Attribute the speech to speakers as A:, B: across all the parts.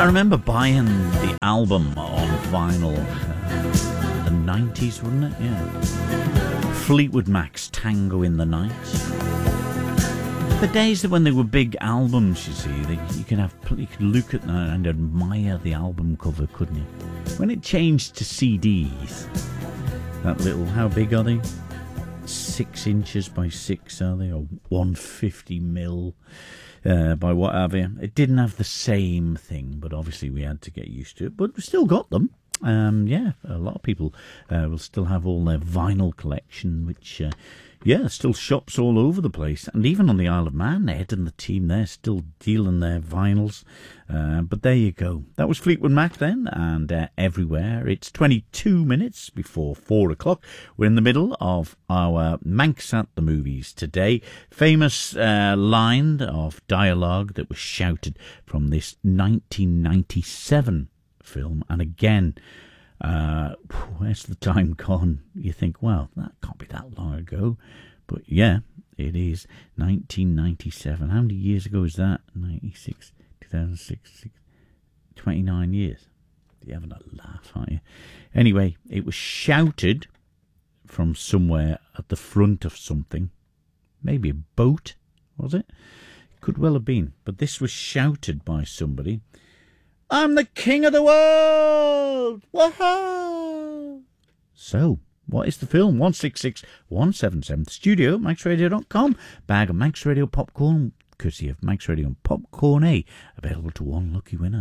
A: remember buying the album on vinyl, the 90s, wasn't it? Yeah. Fleetwood Mac's Tango in the Night. The days that when they were big albums, you see, you could look at them and admire the album cover, couldn't you? When it changed to CDs, that little, how big are they? 6 inches by 6, are they? Or 150mm by what have you. It didn't have the same thing, but obviously we had to get used to it. But we still got them. Yeah, a lot of people will still have all their vinyl collection, which, still shops all over the place. And even on the Isle of Man, Ed and the team there still dealing their vinyls. But there you go. That was Fleetwood Mac then, and Everywhere. It's 22 minutes before 4 o'clock. We're in the middle of our Manx at the Movies today. Famous line of dialogue that was shouted from this 1997 film. And again, where's the time gone? You think, well, that can't be that long ago. But yeah, it is 1997. How many years ago is that? 96, 2006, 29 years. You're having a laugh, aren't you? Anyway, it was shouted from somewhere at the front of something. Maybe a boat, was it? Could well have been. But this was shouted by somebody. I'm the king of the world! Woohoo! So, what is the film? 166 177 studio, manxradio.com. Bag of Manx Radio popcorn, courtesy of Manx Radio and Popcorn A, available to one lucky winner.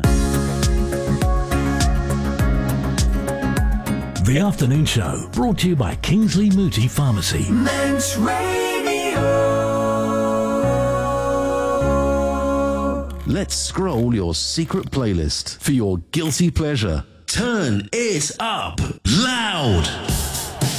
B: The Afternoon Show, brought to you by Kingsley Moody Pharmacy.
C: Manx Radio.
D: Let's scroll your secret playlist for your guilty pleasure. Turn it up loud.